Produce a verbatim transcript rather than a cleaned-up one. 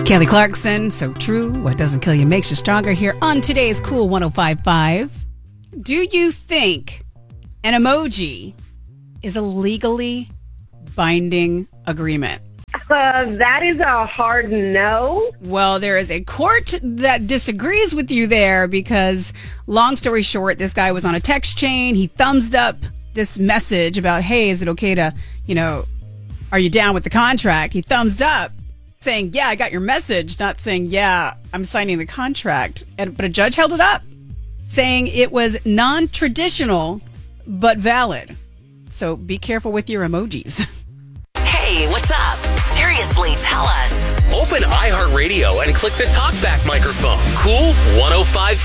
Kelly Clarkson, so true. What doesn't kill you makes you stronger here on today's Cool one oh five point five. Do you think an emoji is a legally binding agreement? Uh, that is a hard no. Well, there is a court that disagrees with you there because, long story short, this guy was on a text chain. He thumbs up this message about, hey, is it okay to, you know, are you down with the contract? He thumbs up saying, yeah, I got your message, not saying, yeah, I'm signing the contract. And, but a judge held it up saying it was non-traditional but valid. So be careful with your emojis. Hey, what's up? Seriously, tell us. Open iHeartRadio and click the TalkBack microphone. Cool one oh five point five.